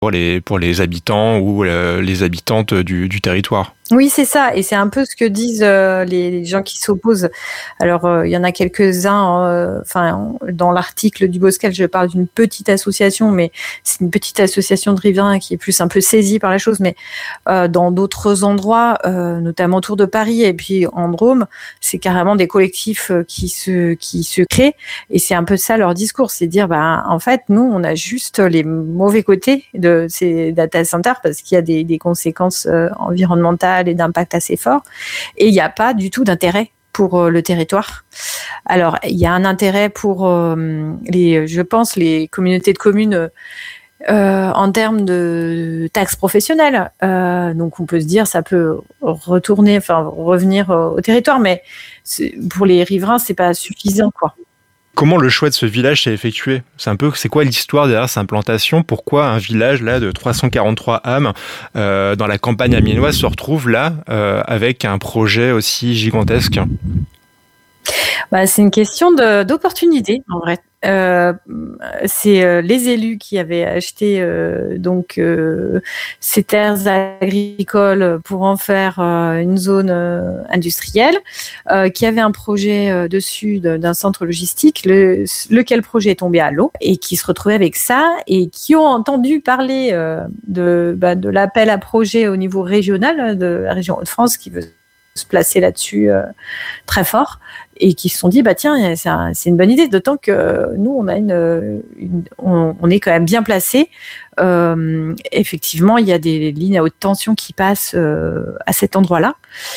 pour les habitants ou les habitantes du territoire. Oui, c'est ça. Et c'est un peu ce que disent les gens qui s'opposent. Alors, il y en a quelques-uns. Dans l'article du Boscal, je parle d'une petite association, mais c'est une petite association de riverains qui est plus un peu saisie par la chose. Mais dans d'autres endroits, notamment autour de Paris et puis en Drôme, c'est carrément des collectifs qui se créent. Et c'est un peu ça leur discours, c'est dire, en fait, nous, on a juste les mauvais côtés de ces data centers parce qu'il y a des conséquences environnementales et d'impact assez fort, et il n'y a pas du tout d'intérêt pour le territoire. Alors, il y a un intérêt pour je pense, les communautés de communes en termes de taxes professionnelles. Donc, on peut se dire, ça peut revenir au territoire, mais pour les riverains, c'est pas suffisant, quoi. Comment le choix de ce village s'est effectué ? C'est quoi l'histoire derrière cette implantation ? Pourquoi un village là de 343 âmes dans la campagne amiénoise se retrouve là avec un projet aussi gigantesque ? C'est une question d'opportunité, en vrai. C'est les élus qui avaient acheté ces terres agricoles pour en faire une zone industrielle, qui avait un projet dessus d'un centre logistique, lequel projet est tombé à l'eau et qui se retrouvait avec ça et qui ont entendu parler de l'appel à projet au niveau régional de la région Hauts-de-France qui veut se placer là-dessus très fort et qui se sont dit tiens, c'est une bonne idée, d'autant que nous on a on est quand même bien placé. Effectivement, il y a des lignes à haute tension qui passent à cet endroit-là,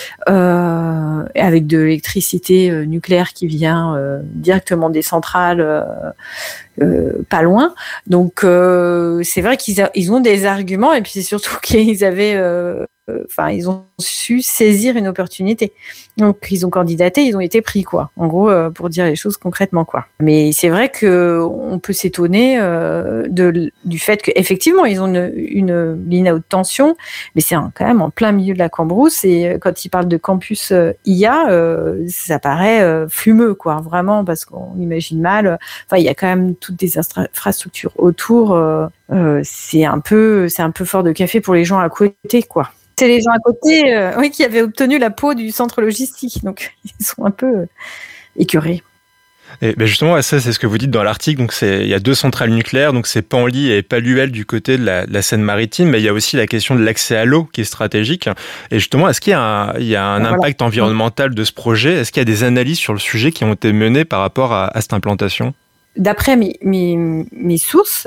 avec de l'électricité nucléaire qui vient directement des centrales pas loin. Donc c'est vrai qu'ils ont des arguments, et puis c'est surtout qu'ils avaient ils ont su saisir une opportunité. Donc ils ont candidaté, ils ont été pris, quoi. En gros, pour dire les choses concrètement, quoi. Mais c'est vrai que on peut s'étonner du fait qu'effectivement ils ont une ligne à haute tension, mais c'est quand même en plein milieu de la Cambrousse, et quand ils parlent de campus IA, ça paraît fumeux, quoi, vraiment, parce qu'on imagine mal. Enfin, il y a quand même toutes des infrastructures autour. C'est un peu fort de café pour les gens à côté, quoi. C'est les gens à côté qui avaient obtenu la peau du centre logistique, donc ils sont un peu écœurés. Et justement, ça, c'est ce que vous dites dans l'article. Donc, il y a 2 centrales nucléaires, donc c'est Penly et Palluel du côté de la Seine-Maritime, mais il y a aussi la question de l'accès à l'eau qui est stratégique. Et justement, est-ce qu'il y a un impact environnemental de ce projet ? Est-ce qu'il y a des analyses sur le sujet qui ont été menées par rapport à cette implantation ? D'après mes sources,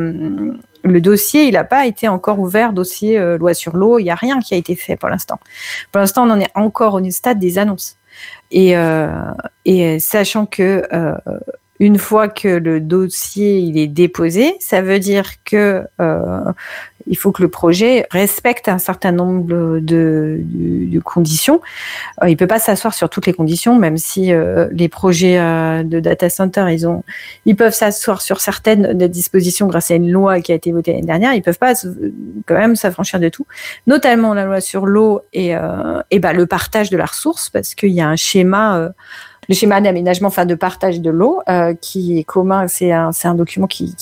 le dossier, il n'a pas été encore ouvert, dossier loi sur l'eau, il n'y a rien qui a été fait pour l'instant. Pour l'instant, on en est encore au stade des annonces. Et sachant que une fois que le dossier il est déposé, ça veut dire que il faut que le projet respecte un certain nombre de conditions. Il peut pas s'asseoir sur toutes les conditions, même si les projets de data center, ils peuvent s'asseoir sur certaines des dispositions grâce à une loi qui a été votée l'année dernière. Ils peuvent pas quand même s'affranchir de tout, notamment la loi sur l'eau et le partage de la ressource, parce qu'il y a un schéma. Le schéma d'aménagement, de partage de l'eau, qui est commun, c'est un document qui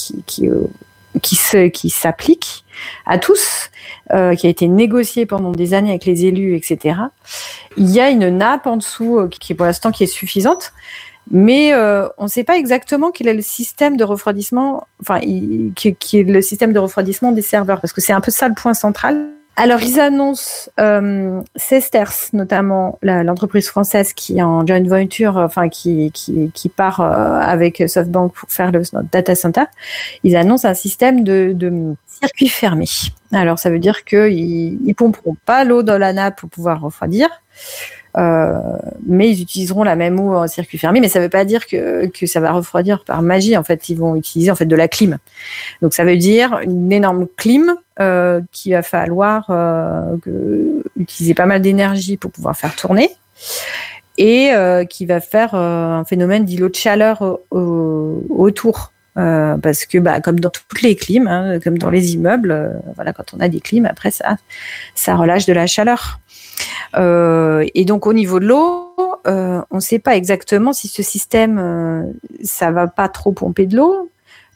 s'applique à tous, qui a été négocié pendant des années avec les élus, etc. Il y a une nappe en dessous qui pour l'instant qui est suffisante, mais on ne sait pas exactement quel est le système de refroidissement, qui est le système de refroidissement des serveurs, parce que c'est un peu ça le point central. Alors, ils annoncent Cesters, notamment l'entreprise française qui est en joint venture, qui part avec SoftBank pour faire le data center. Ils annoncent un système de circuit fermé. Alors, ça veut dire qu'ils ne pomperont pas l'eau dans la nappe pour pouvoir refroidir. Mais ils utiliseront la même eau en circuit fermé, mais ça ne veut pas dire que ça va refroidir par magie. En fait, ils vont utiliser de la clim. Donc ça veut dire une énorme clim qu'il va falloir utiliser pas mal d'énergie pour pouvoir faire tourner, et qui va faire un phénomène d'îlot de chaleur autour. Parce que comme dans toutes les clims, comme dans les immeubles, quand on a des clims, après ça relâche de la chaleur. Et donc au niveau de l'eau, on ne sait pas exactement si ce système ça va pas trop pomper de l'eau,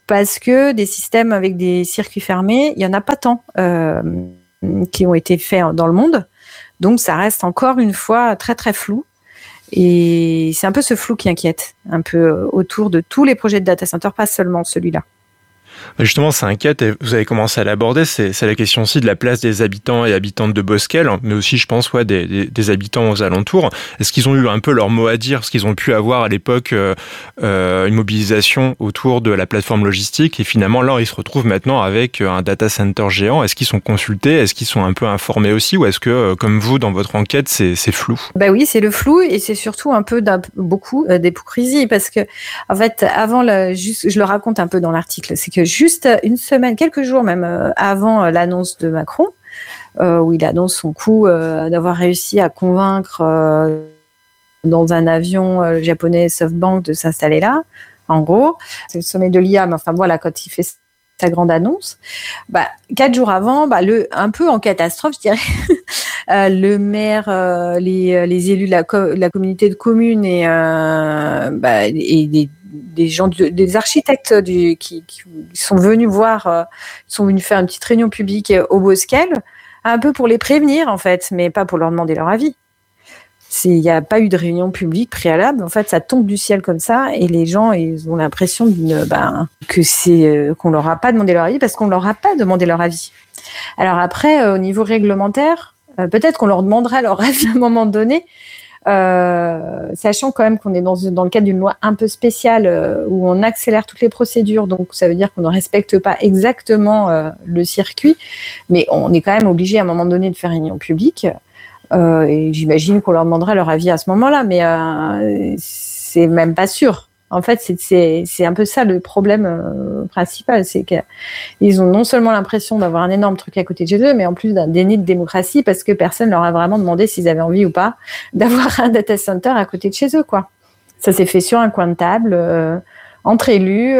parce que des systèmes avec des circuits fermés, il y en a pas tant qui ont été faits dans le monde. Donc, ça reste encore une fois très, très flou. Et c'est un peu ce flou qui inquiète, un peu autour de tous les projets de data center, pas seulement celui-là. Justement, ça inquiète, et vous avez commencé à l'aborder, c'est la question aussi de la place des habitants et habitantes de Bosquel, mais aussi, je pense, des habitants aux alentours. Est-ce qu'ils ont eu un peu leur mot à dire? Est-ce qu'ils ont pu avoir à l'époque une mobilisation autour de la plateforme logistique, et finalement, là, ils se retrouvent maintenant avec un data center géant. Est-ce qu'ils sont consultés? Est-ce qu'ils sont un peu informés aussi? Ou est-ce que, comme vous, dans votre enquête, c'est flou? Bah oui, c'est le flou, et c'est surtout un peu beaucoup d'hypocrisie, parce que, en fait, je le raconte un peu dans l'article, c'est que juste une semaine, quelques jours même avant l'annonce de Macron, où il annonce son coup d'avoir réussi à convaincre dans un avion japonais SoftBank de s'installer là, en gros, c'est le sommet de l'IA, mais enfin voilà, quand il fait sa grande annonce, 4 jours avant, un peu en catastrophe, je dirais, le maire, les élus de la communauté de communes et des gens, des architectes qui sont venus sont venus faire une petite réunion publique au Bosquel, un peu pour les prévenir en fait, mais pas pour leur demander leur avis. Il n'y a pas eu de réunion publique préalable. En fait, ça tombe du ciel comme ça, et les gens, ils ont l'impression qu'on leur a pas demandé leur avis, parce qu'on leur a pas demandé leur avis. Alors après, au niveau réglementaire, peut-être qu'on leur demandera leur avis à un moment donné, sachant quand même qu'on est dans le cadre d'une loi un peu spéciale où on accélère toutes les procédures, donc ça veut dire qu'on ne respecte pas exactement le circuit, mais on est quand même obligé à un moment donné de faire une réunion publique. Et j'imagine qu'on leur demandera leur avis à ce moment-là, mais c'est même pas sûr. En fait, c'est un peu ça le problème principal, c'est qu'ils ont non seulement l'impression d'avoir un énorme truc à côté de chez eux, mais en plus d'un déni de démocratie, parce que personne leur a vraiment demandé s'ils avaient envie ou pas d'avoir un data center à côté de chez eux, quoi. Ça s'est fait sur un coin de table, entre élus,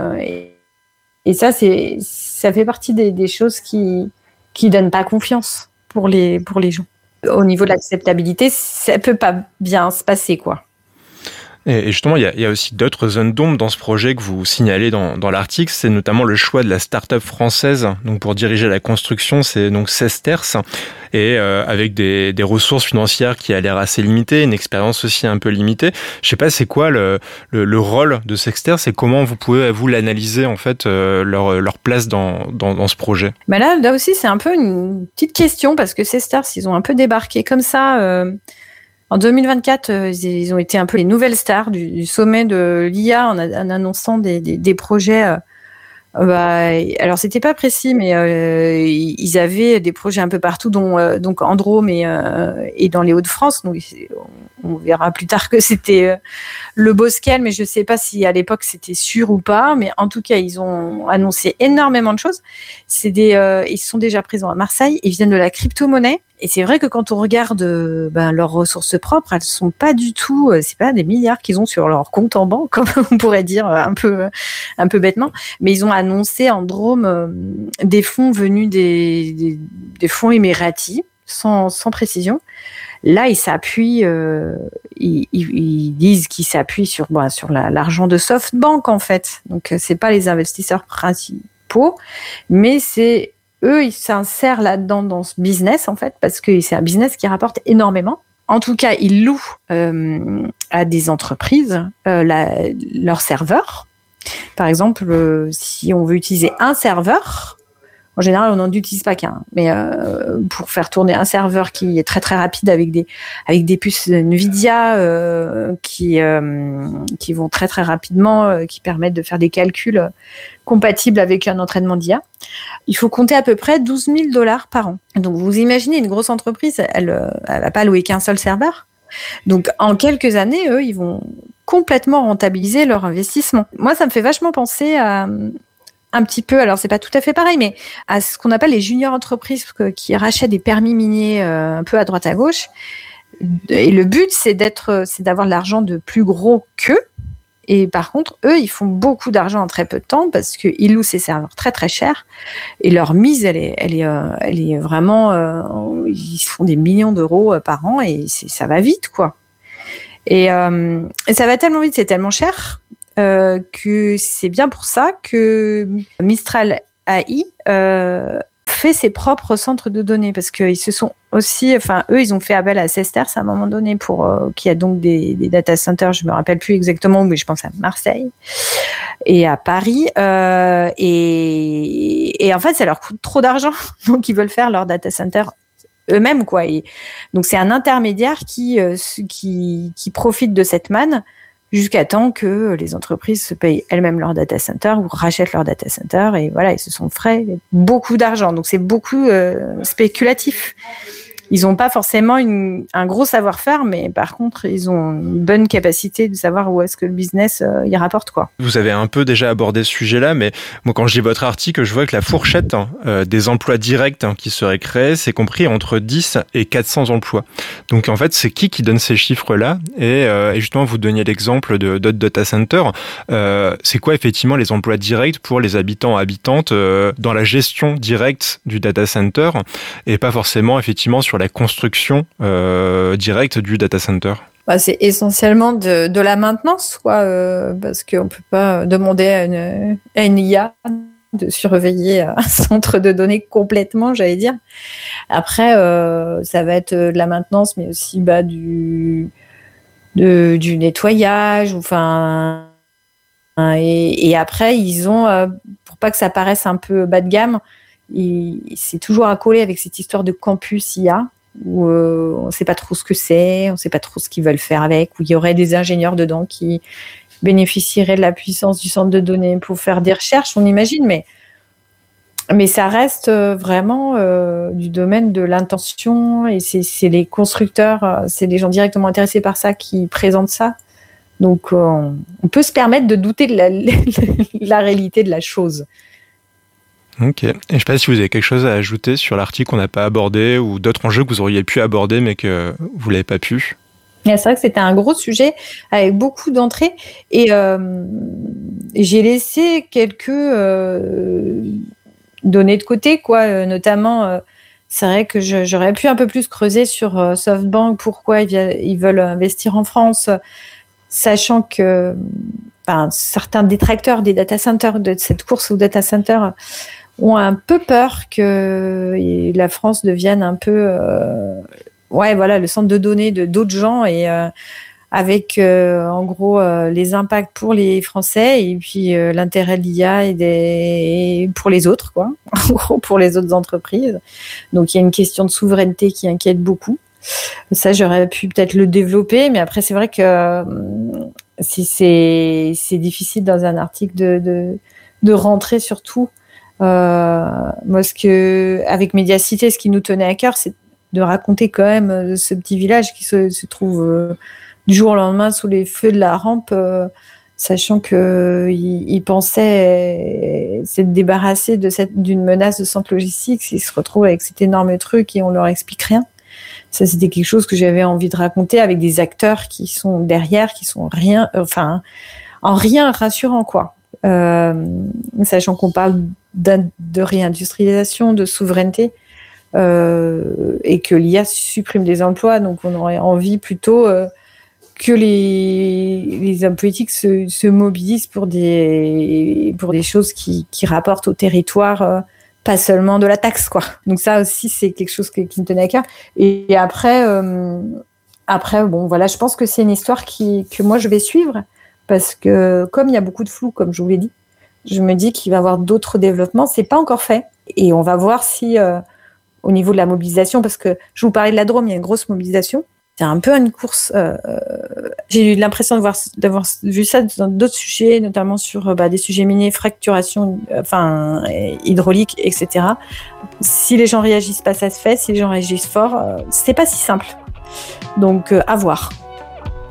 et ça fait partie des choses qui donnent pas confiance pour les gens. Au niveau de l'acceptabilité, ça peut pas bien se passer, quoi. Et justement, il y a aussi d'autres zones d'ombre dans ce projet que vous signalez dans l'article. C'est notamment le choix de la start-up française. Donc, pour diriger la construction, c'est donc Sesters. Et avec des ressources financières qui a l'air assez limitées, une expérience aussi un peu limitée. Je sais pas, c'est quoi le rôle de Sesters, et comment vous pouvez, vous, l'analyser, en fait, leur place dans ce projet? Là aussi, c'est un peu une petite question, parce que Sesters, ils ont un peu débarqué comme ça. En 2024, ils ont été un peu les nouvelles stars du sommet de l'IA en annonçant des projets. Alors, c'était pas précis, mais ils avaient des projets un peu partout, dont donc en Drôme et dans les Hauts-de-France. Donc, on verra plus tard que c'était le Bosquel, mais je sais pas si à l'époque c'était sûr ou pas. Mais en tout cas, ils ont annoncé énormément de choses. Ils sont déjà présents à Marseille. Ils viennent de la crypto-monnaie. Et c'est vrai que quand on regarde leurs ressources propres, elles sont pas du tout, c'est pas des milliards qu'ils ont sur leur compte en banque, comme on pourrait dire un peu bêtement. Mais ils ont annoncé en Drôme des fonds venus des fonds émiratis, sans précision. Là, ils s'appuient, ils disent qu'ils s'appuient sur l'argent de SoftBank, en fait. Donc c'est pas les investisseurs principaux, mais c'est eux, ils s'insèrent là-dedans dans ce business, en fait, parce que c'est un business qui rapporte énormément. En tout cas, ils louent à des entreprises leurs serveurs. Par exemple, si on veut utiliser un serveur, en général, on n'en utilise pas qu'un. Mais pour faire tourner un serveur qui est très très rapide avec des puces Nvidia qui vont très très rapidement, qui permettent de faire des calculs compatibles avec un entraînement d'IA, il faut compter à peu près $12,000 par an. Donc vous imaginez, une grosse entreprise, elle va pas louer qu'un seul serveur. Donc en quelques années, eux, ils vont complètement rentabiliser leur investissement. Moi, ça me fait vachement penser à un petit peu, alors c'est pas tout à fait pareil, mais à ce qu'on appelle les juniors entreprises qui rachètent des permis miniers un peu à droite à gauche. Et le but, c'est d'avoir de l'argent de plus gros qu'eux. Et par contre, eux, ils font beaucoup d'argent en très peu de temps, parce qu'ils louent ces serveurs très très cher. Et leur mise, elle est vraiment, ils font des millions d'euros par an, et ça va vite, quoi. Et ça va tellement vite, c'est tellement cher que c'est bien pour ça que Mistral AI fait ses propres centres de données, parce qu'ils se sont aussi, eux, ils ont fait appel à Cesters à un moment donné qui a donc des data centers, je me rappelle plus exactement où, mais je pense à Marseille et à Paris, et en fait, ça leur coûte trop d'argent, donc ils veulent faire leur data center eux-mêmes, quoi. Et donc c'est un intermédiaire qui profite de cette manne jusqu'à temps que les entreprises se payent elles-mêmes leur data center ou rachètent leur data center, et voilà, ils se sont frais beaucoup d'argent. Donc c'est beaucoup spéculatif. Ils n'ont pas forcément un gros savoir-faire, mais par contre, ils ont une bonne capacité de savoir où est-ce que le business y rapporte, quoi. Vous avez un peu déjà abordé ce sujet-là, mais moi, quand je lis votre article, je vois que la fourchette des emplois directs qui seraient créés, c'est compris entre 10 et 400 emplois. Donc, en fait, c'est qui donne ces chiffres-là? Et justement, vous donniez l'exemple de data center. C'est quoi, effectivement, les emplois directs pour les habitants, habitantes dans la gestion directe du data center, et pas forcément, effectivement, sur la construction directe du data center? C'est essentiellement de la maintenance, quoi, parce qu'on ne peut pas demander à une IA de surveiller un centre de données complètement, j'allais dire. Après, ça va être de la maintenance, mais aussi du nettoyage, et après, ils ont, pour pas que ça paraisse un peu bas de gamme, c'est toujours accolé avec cette histoire de campus IA, où on ne sait pas trop ce que c'est, on ne sait pas trop ce qu'ils veulent faire avec, où il y aurait des ingénieurs dedans qui bénéficieraient de la puissance du centre de données pour faire des recherches, on imagine, mais ça reste vraiment du domaine de l'intention, et c'est les constructeurs, c'est les gens directement intéressés par ça qui présentent ça. Donc on peut se permettre de douter de la réalité de la chose. Ok. Et je ne sais pas si vous avez quelque chose à ajouter sur l'article qu'on n'a pas abordé, ou d'autres enjeux que vous auriez pu aborder mais que vous ne l'avez pas pu. C'est vrai que c'était un gros sujet avec beaucoup d'entrées, et j'ai laissé quelques données de côté, quoi. Notamment, c'est vrai que j'aurais pu un peu plus creuser sur SoftBank, pourquoi ils veulent investir en France, sachant que certains détracteurs des data centers, de cette course aux data centers, ont un peu peur que la France devienne un peu le centre de données de d'autres gens, et avec en gros les impacts pour les Français, et puis l'intérêt de l'IA et pour les autres, quoi, en gros pour les autres entreprises. Donc il y a une question de souveraineté qui inquiète beaucoup. Ça, j'aurais pu peut-être le développer, mais après c'est vrai que c'est difficile dans un article de rentrer sur tout. Moi, avec Médiacité, ce qui nous tenait à cœur, c'est de raconter quand même ce petit village qui se trouve du jour au lendemain sous les feux de la rampe, sachant qu'ils pensaient s'être débarrassés d'une menace de centre logistique. Ils se retrouvent avec cet énorme truc et on leur explique rien. Ça, c'était quelque chose que j'avais envie de raconter avec des acteurs qui sont derrière, qui sont en rien rassurants, quoi. Sachant qu'on parle de réindustrialisation, de souveraineté, et que l'IA supprime des emplois, donc on aurait envie plutôt que les hommes politiques se mobilisent pour des choses qui rapportent au territoire, pas seulement de la taxe, quoi. Donc ça aussi, c'est quelque chose qui me tenait à cœur. Et après, je pense que c'est une histoire que moi je vais suivre, parce que comme il y a beaucoup de flou, comme je vous l'ai dit, je me dis qu'il va y avoir d'autres développements. C'est pas encore fait, et on va voir si au niveau de la mobilisation, parce que je vous parlais de la Drôme, il y a une grosse mobilisation. C'est un peu une course. J'ai eu l'impression d'avoir vu ça dans d'autres sujets, notamment sur des sujets miniers, fracturation, hydraulique, etc. Si les gens réagissent pas, ça se fait. Si les gens réagissent fort, c'est pas si simple. Donc, à voir.